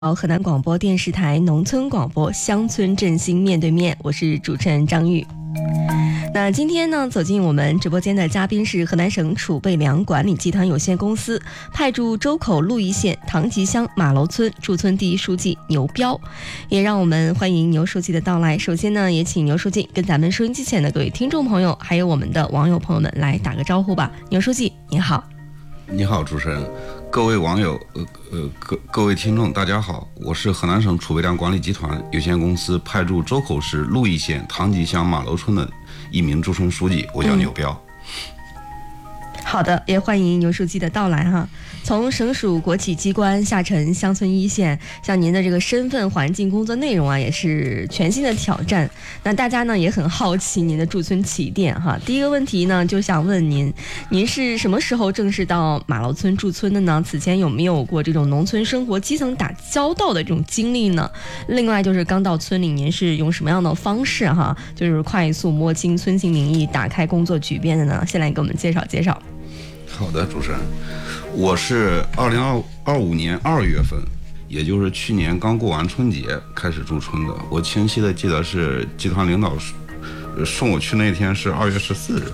河南广播电视台农村广播乡村振兴面对面，我是主持人张玉。那今天呢，走进我们直播间的嘉宾是河南省储备粮管理集团有限公司派驻周口鹿邑县唐集乡马楼村驻村第一书记牛彪，也让我们欢迎牛书记的到来。首先呢，也请牛书记跟咱们收音机前的各位听众朋友，还有我们的网友朋友们来打个招呼吧。牛书记您好。 你好，主持人，各位网友，各位听众，大家好，我是河南省储备粮管理集团有限公司派驻周口市鹿邑县唐集乡马楼村的一名驻村书记，我叫牛彪。 好的，也欢迎牛书记的到来哈。从省属国企机关下沉乡村一线，像您的这个身份、环境、工作内容啊，也是全新的挑战。那大家呢也很好奇您的驻村起点哈。第一个问题呢，就想问您，您是什么时候正式到马楼村驻村的呢？此前有没有过这种农村生活基层打交道的这种经历呢？另外就是刚到村里，您是用什么样的方式哈，就是快速摸清村情民意，打开工作局面的呢？先来给我们介绍介绍。 好的，主持人，我是2025年2月份，也就是去年刚过完春节开始驻村的。我清晰的记得是集团领导送我去那天是2月14日。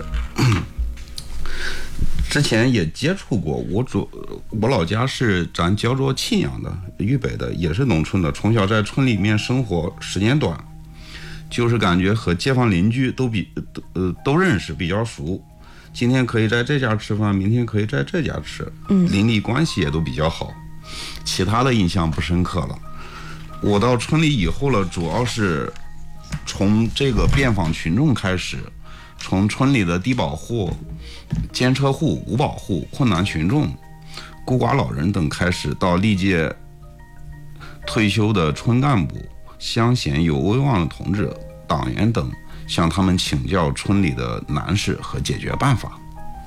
之前也接触过，我老家是咱焦作沁阳的，渝北的，也是农村的，从小在村里面生活时间短，就是感觉和街坊邻居都认识，比较熟。今天可以在这家吃饭，明天可以在这家吃，邻里关系也都比较好，其他的印象不深刻了。我到村里以后了，主要是从这个遍访群众开始，从村里的低保户、监车户、无保户、困难群众、孤寡老人等开始，到历届退休的村干部、乡贤有威望的同志、党员等，向他们请教村里的难事和解决办法。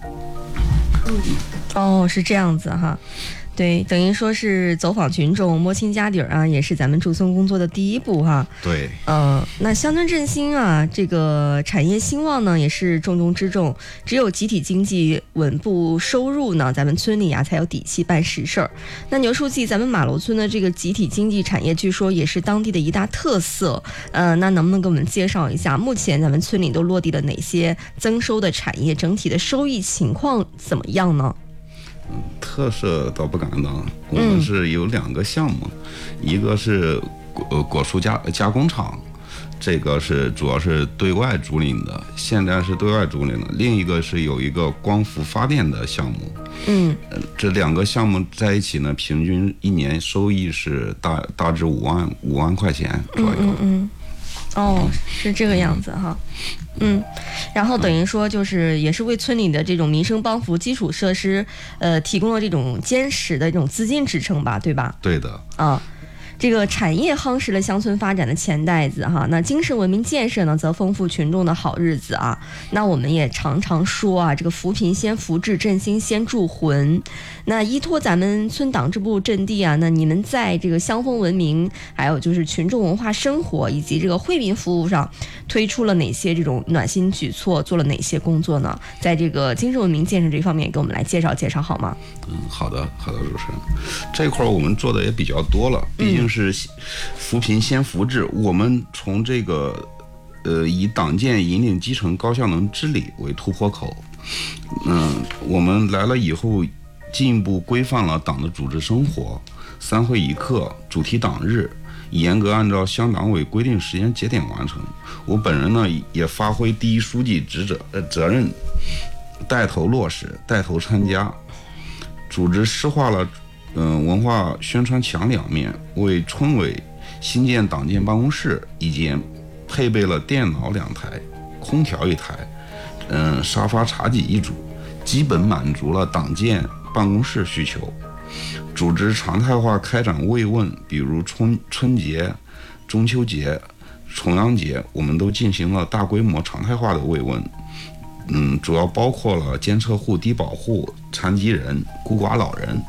哦，是这样子哈。对，等于说是走访群众，摸清家底啊，也是咱们驻村工作的第一步哈。 对， 那乡村振兴啊，这个产业兴旺呢，也是重中之重。只有集体经济稳步收入呢，咱们村里啊才有底气办实事儿。那牛书记，咱们马楼村的这个集体经济产业，据说也是当地的一大特色。那能不能给我们介绍一下，目前咱们村里都落地了哪些增收的产业，整体的收益情况怎么样呢？ 特色倒不敢当，我们是有2个项目，一个是果蔬加工厂，这个是主要是对外租赁的，现在是对外租赁的。另一个是有一个光伏发电的项目，这2个项目在一起呢，平均一年收益是大致5万块钱左右。 哦，是这个样子哈。然后等于说就是也是为村里的这种民生帮扶基础设施提供了这种坚实的这种资金支撑吧，对吧？ 对的。 这个产业夯实了乡村发展的钱袋子哈，那精神文明建设呢，则丰富群众的好日子啊。那我们也常常说啊，这个扶贫先扶志，振兴先助魂。那依托咱们村党支部阵地啊，那你们在这个乡风文明，还有就是群众文化生活以及这个惠民服务上，推出了哪些这种暖心举措，做了哪些工作呢？在这个精神文明建设这方面，给我们来介绍介绍好吗？ 好的，主持人，这块我们做的也比较多了，毕竟是扶贫先扶志，我们从这个以党建引领基层高效能治理为突破口。我们来了以后，进一步规范了党的组织生活，3会1课、主题党日，严格按照乡党委规定时间节点完成。我本人呢，也发挥第一书记责任，带头落实，带头参加，组织施划了文化宣传墙2面，为村委新建党建办公室以及配备了电脑2台、空调1台，沙发茶几1组，基本满足了党建办公室需求。组织常态化开展慰问，比如春节、中秋节、重阳节，我们都进行了大规模常态化的慰问。主要包括了监测户、低保户、残疾人、孤寡老人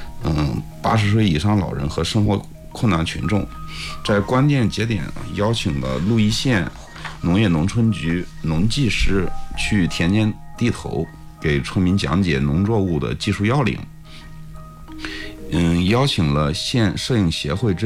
，80岁以上老人和生活困难群众。在关键节点邀请了鹿邑县农业农村局农技师去田间地头，给村民讲解农作物的技术要领， 邀请了县摄影协会